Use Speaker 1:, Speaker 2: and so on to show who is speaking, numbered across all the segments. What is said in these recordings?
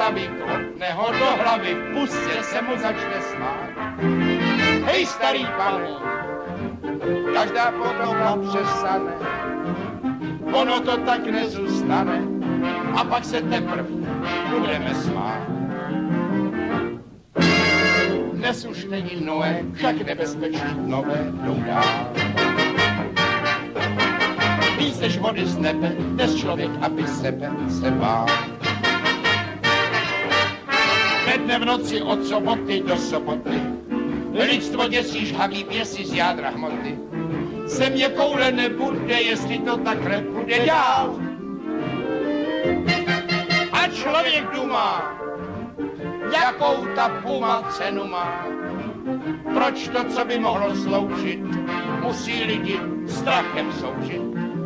Speaker 1: Vltavy, klopne ho do hlavy, v pustě se mu začne smát. Hej, starý pane, každá podloha přesane, ono to tak nezůstane, a pak se teprv budeme smát. Dnes už není Noé, však nebezpečí nové jdou dál. Víc než vody z nebe, dnes člověk, aby sebe se bál. Ve dne v noci od soboty do soboty, lidstvo děsí žhavý běsy z jádra hmoty. Země koule nebude, jestli to takhle bude dál. A člověk dumá, jakou ta puma cenu má. Proč to, co by mohlo sloužit, musí lidi strachem soužit.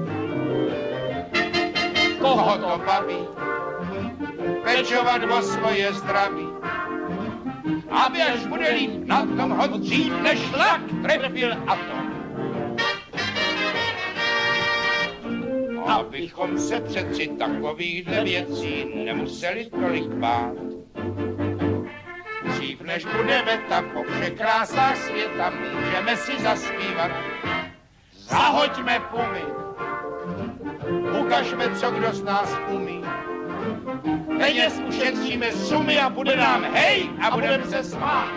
Speaker 1: Koho to baví, pečovat o svoje zdraví, aby až bude líp na tom ho dřív, než lak trefil atom. Abychom se přeci takovýchhle věcí nemuseli tolik bát. Dřív než budeme tam po všech krásách světa, můžeme si zaspívat. Zahoďme pumy, ukažme, co kdo z nás umí. Peněz ušetříme sumy a bude nám hej a budeme se smát.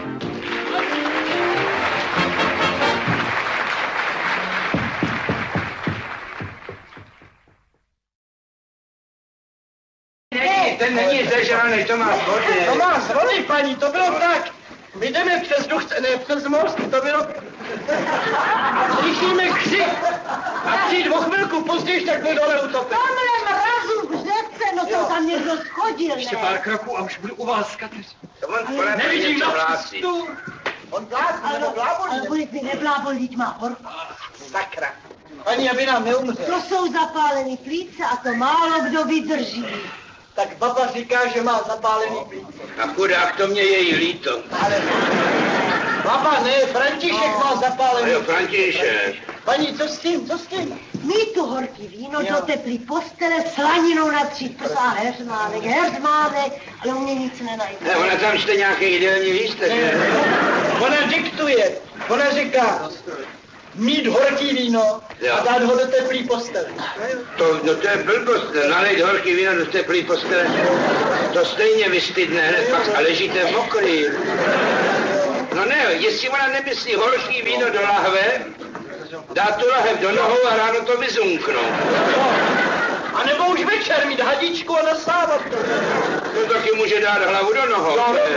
Speaker 2: Ten není zežraný, to má z vody.
Speaker 3: To má z vody, paní, to bylo tak. My jdeme přes duchce, ne přes most, to bylo... A slyšíme křik. A přijít o chvilku později, tak byl dole utopen.
Speaker 4: Tamhle mrazu v řece, no to tam někdo schodil, ne?
Speaker 3: Ještě pár kroků a už budu u vás, Kateři.
Speaker 2: To on
Speaker 3: nevidím na cestu.
Speaker 2: On blází, nebo blábolí.
Speaker 4: Ale bude ty neblábolí, má horko.
Speaker 2: Sakra. Paní, aby nám neumřel.
Speaker 4: To jsou zapálený plíce a to málo kdo vydrží.
Speaker 3: Tak baba říká, že má zapálený plíce.
Speaker 2: A chudák, to mě je jí líto.
Speaker 3: Ale... Baba, ne, František má zapálený.
Speaker 2: Jo, František.
Speaker 3: Paní, co s tím, co s tím?
Speaker 4: Mít tu horký víno do teplý postele, slaninou na 3 prsa, heřmánek, ale u mě nic nenajde.
Speaker 2: Ne, ona tam čte nějaký jídelní lístek, ne?
Speaker 3: Ona diktuje, ona říká, mít horký víno a dát ho do teplý postele.
Speaker 2: To je blbost, nalejt horký víno do teplý postele. To stejně vystydne hned pak a ležíte v mokrý. No ne, jestli ona nemyslí horší víno do lahve, dá tu lahev do nohou a ráno to vyzunknou.
Speaker 3: A nebo už večer mít hadičku a nasávat to.
Speaker 2: To taky může dát hlavu do nohou.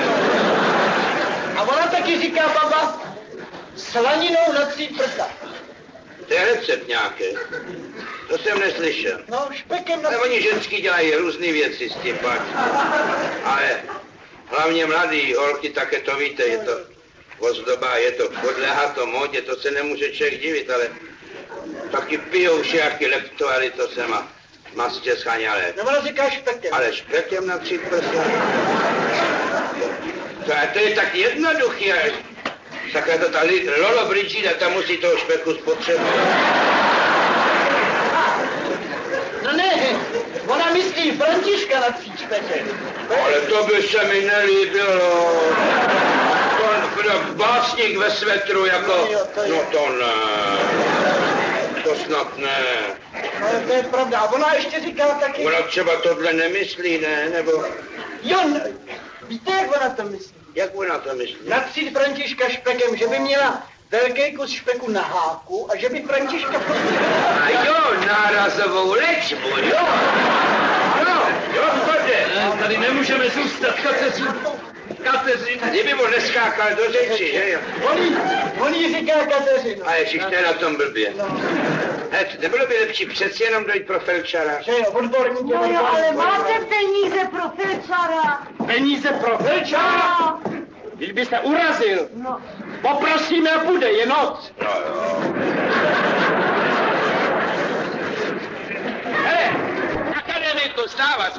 Speaker 3: A ona taky říká, baba, slaninou na 3 prsa.
Speaker 2: To je recept nějaký. To jsem neslyšel.
Speaker 3: No, špekem na...
Speaker 2: Ale oni ženský dělají různý věci s tím pak. Ale hlavně mladý holky, také to víte, je to ozdoba, je to podléhá to modě, to se nemůže člověk divit, ale taky pijou všaky leptovali, to se má mastě scháňalé.
Speaker 3: No ona říká špekem.
Speaker 2: Ale špekem na 3 prsa. To je tak jednoduchý, takhle to ta Lolo Brigida, ta musí toho špeku spotřebovat.
Speaker 3: No ne, ona myslí Františka na 3 špekem.
Speaker 2: Ale to by se mi nelíbilo. Básník ve svetru jako... No to ne. To snad ne.
Speaker 3: No to je pravda. A ona ještě říká taky...
Speaker 2: Ona třeba tohle nemyslí, ne? Nebo...
Speaker 3: Jo, víte, jak ona to myslí?
Speaker 2: Jak ona to myslí?
Speaker 3: Natřít Františka špekem, že by měla velký kus špeku na háku a že by Františka...
Speaker 2: A jo, nárazovou léčbu, jo. Ano, jo, chodě.
Speaker 3: Tady nemůžeme zůstat, Kateřina.
Speaker 2: Kdyby mu neskákal do řeči, že jo?
Speaker 3: On jí říká Kateřina.
Speaker 2: A je všichni na tom blbě. Nebylo by lepší přeci jenom dojít pro felčara?
Speaker 3: Že jo, odborník.
Speaker 4: No jo, ale máte peníze pro felčara.
Speaker 3: Peníze pro felčara? Když by se urazil.
Speaker 4: No.
Speaker 3: Poprosíme a bude, je noc.
Speaker 2: No jo.
Speaker 3: Hele, akademiku, stávat.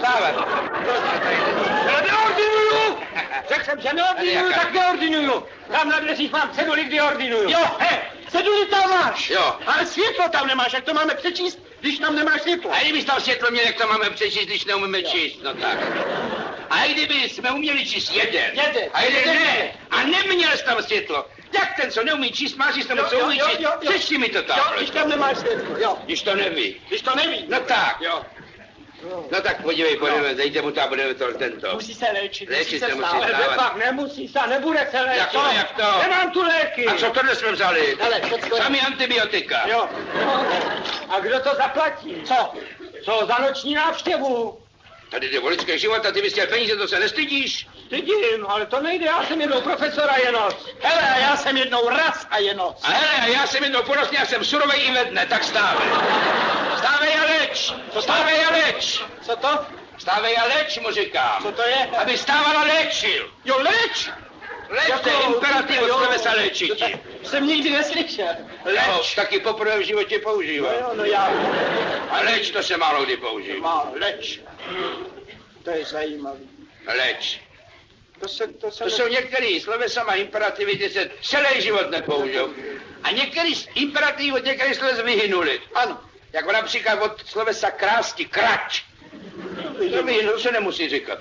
Speaker 3: Neordinuju! Řekl jsem, že neordinuju, tak neordinuju. Tam na dveřích mám ceduli, kdy ordinuju. Jo, ceduli tam máš.
Speaker 2: Jo.
Speaker 3: Ale světlo tam nemáš, jak to máme přečíst, když tam nemáš světlo.
Speaker 2: A kdybys tam světlo měl, jak to máme přečíst, když neumíme číst, no tak. A i kdyby jsme uměli číst jeden. A jeden
Speaker 3: Jeden.
Speaker 2: ne. A neměl jsi tam světlo. Jak ten, co neumí číst, máš jsi tam, co umí číst. Přečti mi to tam.
Speaker 3: Jo, když tam nemáš světlo, jo.
Speaker 2: Když to neví.
Speaker 3: Když to neví.
Speaker 2: No tak.
Speaker 3: Jo.
Speaker 2: No tak podívej, dejte mu tam, budeme to tento.
Speaker 3: Musí se léčit.
Speaker 2: Léčit se musí
Speaker 3: stávat.
Speaker 2: stávat.
Speaker 3: Pak nemusí se, nebude se léčit.
Speaker 2: Jak to?
Speaker 3: Nemám tu léky.
Speaker 2: A co tohle jsme vzali?
Speaker 3: Hele, všecko je.
Speaker 2: Sami antibiotika.
Speaker 3: Jo. A kdo to zaplatí? Co? Co za noční návštěvu?
Speaker 2: Tady jde o lidský život a ty bys chtěl peníze, to se nestydíš?
Speaker 3: Stydím, ale to nejde, já jsem jednou profesor a je noc. Hele, já jsem jednou raz a je noc.
Speaker 2: A hele, já jsem jednou porostný, já jsem surovej i ve dne, tak stávej. Stávej a leč. Stávej a leč.
Speaker 3: Co to?
Speaker 2: Stávej a leč, mu říkám.
Speaker 3: Co to je?
Speaker 2: Aby stával a léčil.
Speaker 3: Jo, leč!
Speaker 2: Leč, to je imperativ od slovesa léčiti.
Speaker 3: Jsem nikdy neslyšel.
Speaker 2: Leč. Taky poprvé v životě používám.
Speaker 3: No jo, no já.
Speaker 2: A leč, to se málo kdy používá.
Speaker 3: Má, leč. To je zajímavý.
Speaker 2: Leč.
Speaker 3: To
Speaker 2: To jsou některý slovesa a imperativy, ty se celý život nepoužijou. A některý imperativy od některých sloves vyhynuli.
Speaker 3: Ano.
Speaker 2: Jako například od slovesa krásti, krač. To vyhynul se nemusí říkat.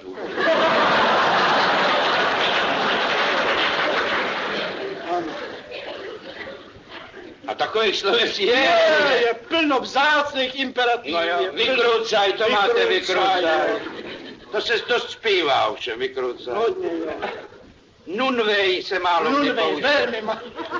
Speaker 3: Ano.
Speaker 2: A takových sloves
Speaker 3: Je plno vzácných imperativů.
Speaker 2: No jo,
Speaker 3: je plno.
Speaker 2: vykrucaj, to máte
Speaker 3: Vykrucaj.
Speaker 2: vykrucaj. To se dost zpívá už, vykrucaj.
Speaker 3: Hodně je.
Speaker 2: Nunvej se málo kdy
Speaker 3: Nunvej,
Speaker 2: používá.
Speaker 3: velmi má.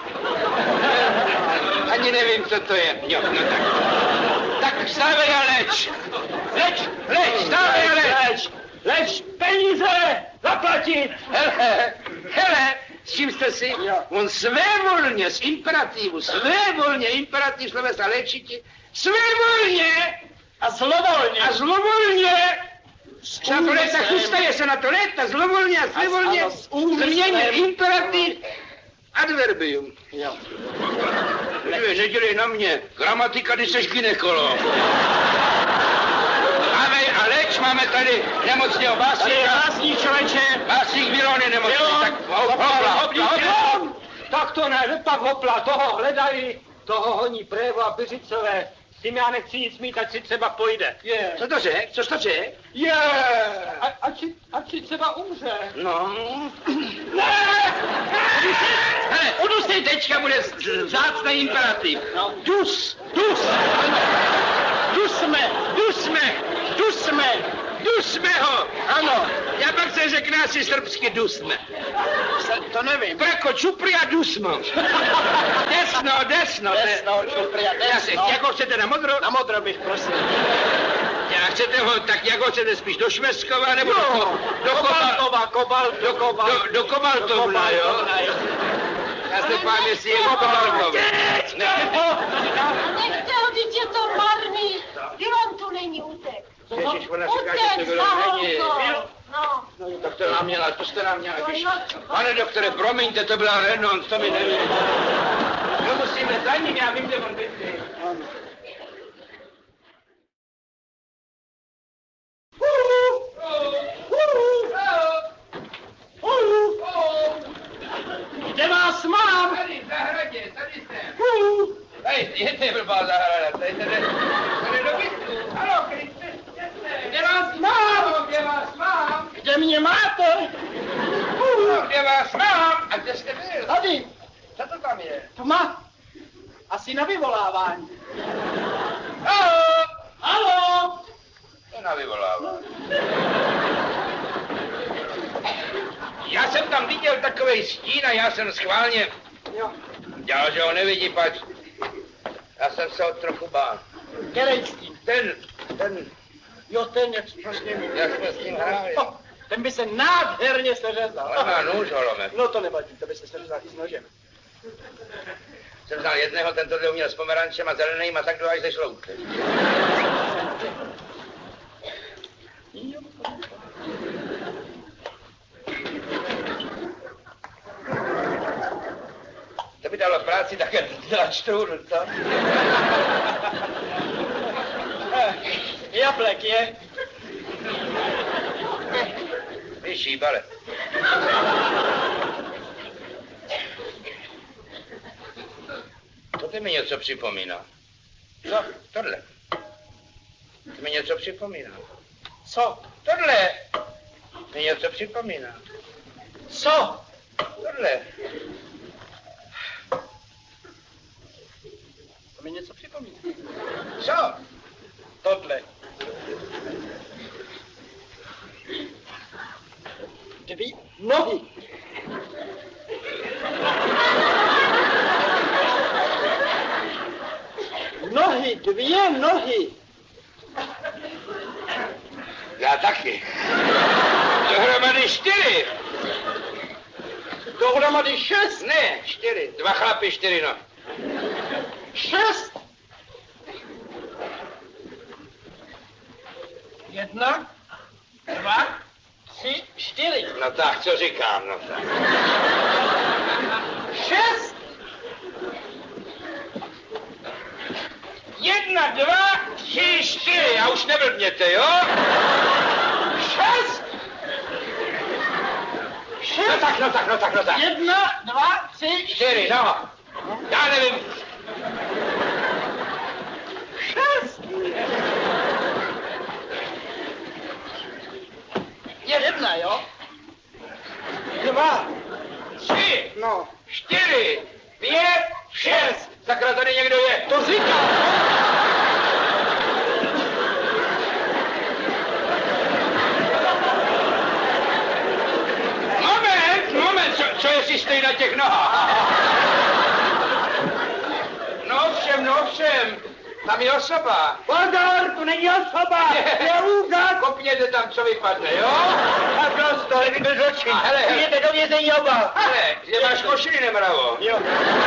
Speaker 2: Ani nevím, co to je. Jo, no tak. Tak stávej a leč. Leč, stávej a leč.
Speaker 3: Leč, peníze, zaplatit.
Speaker 2: Hele, s čím jste si?
Speaker 3: Jo.
Speaker 2: On svévolně z imperativu, svévolně imperativ slovesa léčiti, svévolně
Speaker 3: A zlovolně.
Speaker 2: a zlovolně. Na to léta
Speaker 3: úmyslem.
Speaker 2: chustaje se na to léta, zlovolně a svévolně
Speaker 3: ano, s úmyslem.
Speaker 2: změnit imperativ adverbium.
Speaker 3: Jo.
Speaker 2: Nedělej na mě, gramatika, když seš gynekolog. A leč, máme tady nemocného
Speaker 3: Tady je
Speaker 2: básníka.
Speaker 3: básník, člověče.
Speaker 2: Básník Vilon je nemocný,
Speaker 3: Jo,
Speaker 2: tak hopla.
Speaker 3: Tak to ne, pak hopla, toho hledají, toho honí Prévo a Byřicové. S tím já nechci nic mít, ať si třeba pojde. Je.
Speaker 2: Co to řek? Což to řek?
Speaker 3: Je. Ať si třeba umře.
Speaker 2: No.
Speaker 3: Ne!
Speaker 2: Hele, od ústej teďka bude vzácný imperativ.
Speaker 3: No.
Speaker 2: Dus. Dusme ho.
Speaker 3: Ano.
Speaker 2: Já pak se řekne asi srbsky dusme.
Speaker 3: To nevím.
Speaker 2: Prako čupri a dusmo. Desno.
Speaker 3: Desno, čupria, desno.
Speaker 2: Jak ho chcete na modro?
Speaker 3: Na modro bych prosil.
Speaker 2: Já chcete ho, tak jak ho chcete spíš do Šveskova nebo
Speaker 3: Do Kobaltova.
Speaker 2: do Kobaltovna, jo? Já se pám, jestli je Kobaltov.
Speaker 4: Nechte ho, teď je to marný. Vilon tu není, utek.
Speaker 2: Ježiš, ona říká, že to
Speaker 4: Utek,
Speaker 2: bylo není.
Speaker 4: Saholko. No.
Speaker 2: To jste nám měla, když... Pane doktore, promiňte, to byla renonc, to mi nevím. No musíme za ním, já vím, kde on bydlí.
Speaker 3: Kde vás mám?
Speaker 2: Tady, v zahradě, tady jsem. Hej, je blbá zahrada, tady do bytu. Haló, kde vás mám? Kde vás mám?
Speaker 3: Kde mě máte?
Speaker 2: Kde vás mám? A kde jste byl?
Speaker 3: Tady.
Speaker 2: Co to tam je?
Speaker 3: Tma. Asi na vyvolávání.
Speaker 2: Haló!
Speaker 3: Haló?
Speaker 2: To na vyvolávání. Já jsem tam viděl takovej stín a já jsem schválně
Speaker 3: Jo.
Speaker 2: dělal, že ho nevidí, pač. Já jsem se ho trochu bál.
Speaker 3: Který stín?
Speaker 2: Ten,
Speaker 3: Jo, ten je strašně milý.
Speaker 2: jak jsme s tím hráli.
Speaker 3: Ten by se nádherně seřezal.
Speaker 2: On má nůž, holomek.
Speaker 3: No to nevadí, to by se seřezal i s nožem.
Speaker 2: Jsem znal jedného, ten tohle uměl s pomerančem a zeleným a tak do až ze šloutky. To by dalo práci také dělat štůru, co?
Speaker 3: Jablek je.
Speaker 2: Vyšší, bale. To mi něco připomíná.
Speaker 3: Co?
Speaker 2: Tohle. To mi něco připomíná.
Speaker 3: Co?
Speaker 2: Tohle. mi něco připomíná.
Speaker 3: Co?
Speaker 2: Tohle.
Speaker 3: To mi něco připomíná.
Speaker 2: Co?
Speaker 3: Tohle. Dvě nohy. Nohy, dvě nohy.
Speaker 2: Já taky. Dohromady 4.
Speaker 3: Dohromady 6.
Speaker 2: Ne, 4. 2 chlapy, 4 no.
Speaker 3: 6. 1, 2, 3, 4.
Speaker 2: No tak, co říkám, no tak.
Speaker 3: 6.
Speaker 2: 1, 2, 3, 4. A už neblbněte, jo?
Speaker 3: 6.
Speaker 2: No tak.
Speaker 3: 1, 2, 3,
Speaker 2: 4, no. Já nevím.
Speaker 3: 6. 1, jo? 2.
Speaker 2: 3,
Speaker 3: No.
Speaker 2: 4, 5, 6. Sakra, tady někdo je.
Speaker 3: To říkám.
Speaker 2: Moment, co jestli stojí na těch nohách? No všem, tam je osoba.
Speaker 3: Pozor, tu není osoba. Je úřad.
Speaker 2: Kopněte tam, co vypadne, jo?
Speaker 3: A prosto, ale vy bez očí.
Speaker 2: Hele.
Speaker 3: Jdete do vězení oba.
Speaker 2: Hele, kde máš košili, nemravo?
Speaker 3: Jo.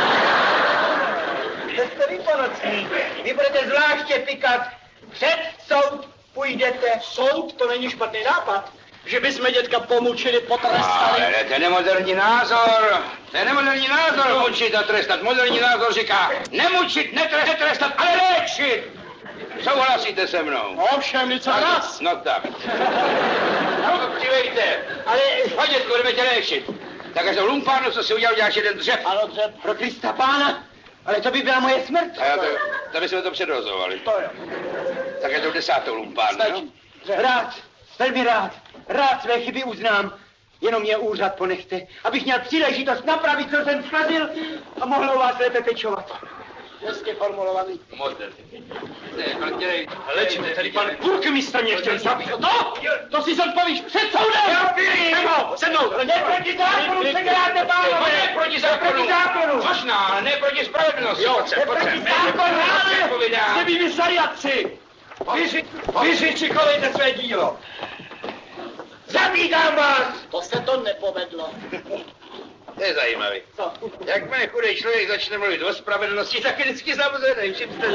Speaker 3: Jste výponocní. Vy budete zvláště pikat. Před soud půjdete. Soud, to není špatný nápad. Že bychom dětka pomučili, potrestali.
Speaker 2: Ale to je nemoderní názor. To je nemoderní názor, mučit a trestat. Moderní názor říká nemučit, netrestat, ale léčit. Souhlasíte se mnou?
Speaker 3: Ovšem, něco raz.
Speaker 2: No tak. No, přivejte.
Speaker 3: Ale...
Speaker 2: Pojď, dětku, budeme tě léčit. Tak až do lumpárnu, co si uděláš jeden dřep.
Speaker 3: Ano, dřep. Pro Krista Pána. Ale to by byla moje smrt.
Speaker 2: A já to bychom to předrozovali.
Speaker 3: To jo.
Speaker 2: Tak je to 10. lumpárnu, no?
Speaker 3: Rád, velmi rád. Rád své chyby uznám. Jenom mě úřad ponechte, abych měl příležitost napravit, co jsem zkazil a mohl o vás lépe pečovat. Hezky formulovaný.
Speaker 2: Moderní.
Speaker 3: Lečte, tady pan burkmistr mě chtěl zabít. To si zodpovíš před soudem! Se mnou! Ne proti zákonu, se děláte, pánové!
Speaker 2: Ne proti zákonu! Možná, ale ne proti spravedlnosti.
Speaker 3: Jo, ne proti zákonu, ale jste vy vysariatci! Vyřičikovejte své dílo! Zabídám vás! To se to nepovedlo.
Speaker 2: To je zajímavý.
Speaker 3: Co?
Speaker 2: Jakmile chudej člověk začne mluvit o spravedlnosti, tak je vždycky zavřený.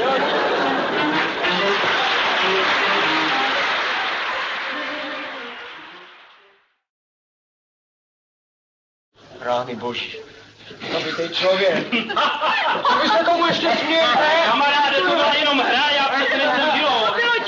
Speaker 3: Rány boží. Zabitej člověk. Vy se tomu ještě smějete? Kamaráde, to byla jenom hra, já přece nejsem žilou.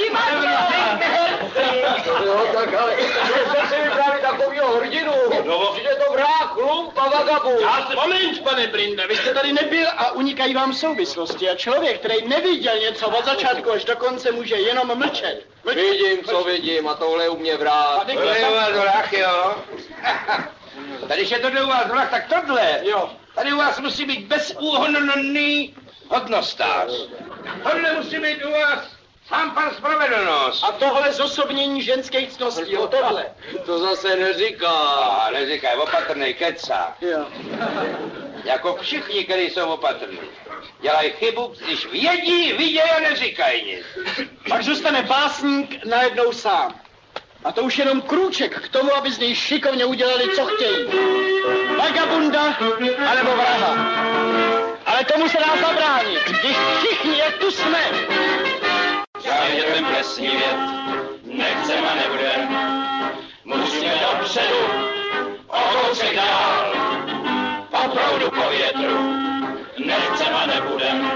Speaker 3: Jo, tak ale jste si vybrali takovýho hrdinu. No, že to vrák, lump a vagabund. Moment, pane Brinde, vy jste tady nebyl a unikají vám souvislosti. A člověk, který neviděl něco od začátku až do konce, může jenom mlčet.
Speaker 5: Vidím, co vidím, a tohle je u mě vrát.
Speaker 2: To je u vás vrah, jo? Tady, když je tohle u vás vrah, tak tohle.
Speaker 3: Jo.
Speaker 2: Tady u vás musí být bezúhonný hodnostář. Tohle musí být u vás sám pan spravedlnost.
Speaker 3: A tohle zosobnění ženských cností, jo, tohle.
Speaker 5: To zase neříká.
Speaker 2: A neříkaj, opatrnej, kecá.
Speaker 3: Jo.
Speaker 2: Jako všichni, kteří jsou opatrní. Dělají chybu, když vědí, vidějí a neříkají nic.
Speaker 3: Pak zůstane básník najednou sám. A to už jenom krůček k tomu, aby z něj šikovně udělali, co chtějí. Vagabunda, anebo vraha. Ale tomu se dá zabránit, když všichni, jak tu jsme.
Speaker 5: Zavědětem plesní věd, nechceme a nebudem. Musíme dopředu, o kousek dál. Po proudu, po větru, nechceme a nebudem.